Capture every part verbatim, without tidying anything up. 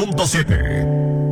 punto siete.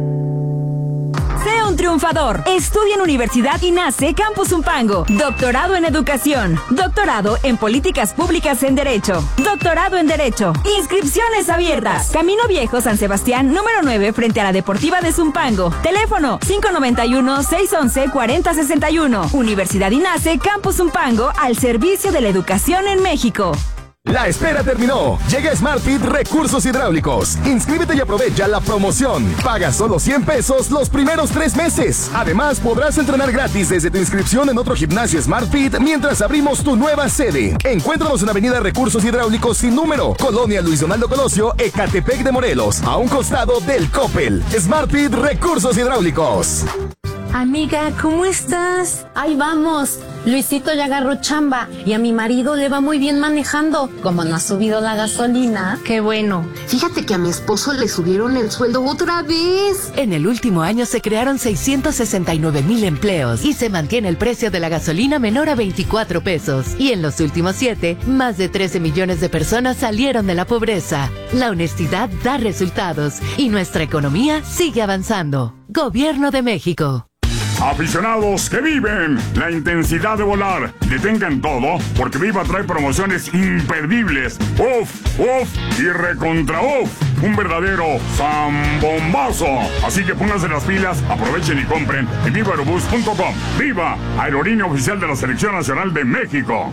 Sé un triunfador. Estudia en Universidad INACE Campus Zumpango. Doctorado en Educación. Doctorado en Políticas Públicas en Derecho. Doctorado en Derecho. Inscripciones abiertas. Camino Viejo San Sebastián, número nueve, frente a la Deportiva de Zumpango. Teléfono cinco nueve uno, seis uno uno, cuatro cero seis uno. Universidad INACE Campus Zumpango, al servicio de la educación en México. La espera terminó. Llega SmartFit Recursos Hidráulicos. Inscríbete y aprovecha la promoción. Paga solo cien pesos los primeros tres meses. Además, podrás entrenar gratis desde tu inscripción en otro gimnasio SmartFit mientras abrimos tu nueva sede. Encuéntranos en Avenida Recursos Hidráulicos sin número, Colonia Luis Donaldo Colosio, Ecatepec de Morelos, a un costado del Coppel. SmartFit Recursos Hidráulicos. Amiga, ¿cómo estás? Ahí vamos. Luisito ya agarró chamba y a mi marido le va muy bien manejando. Como no ha subido la gasolina. Qué bueno. Fíjate que a mi esposo le subieron el sueldo otra vez. En el último año se crearon seiscientos sesenta y nueve mil empleos y se mantiene el precio de la gasolina menor a veinticuatro pesos. Y en los últimos siete, más de trece millones de personas salieron de la pobreza. La honestidad da resultados y nuestra economía sigue avanzando. Gobierno de México. Aficionados que viven la intensidad de volar, detengan todo porque Viva trae promociones imperdibles. Uf, uf y recontra uf. Un verdadero zambombazo. Así que pónganse las pilas, aprovechen y compren en viva aerobús punto com. Viva, aerolínea oficial de la Selección Nacional de México.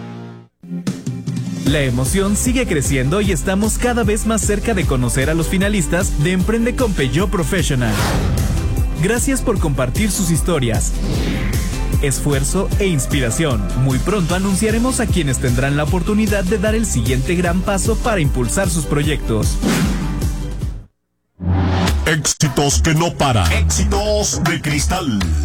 La emoción sigue creciendo y estamos cada vez más cerca de conocer a los finalistas de Emprende con Peugeot Professional. Gracias por compartir sus historias, esfuerzo e inspiración. Muy pronto anunciaremos a quienes tendrán la oportunidad de dar el siguiente gran paso para impulsar sus proyectos. Éxitos que no paran. Éxitos de cristal.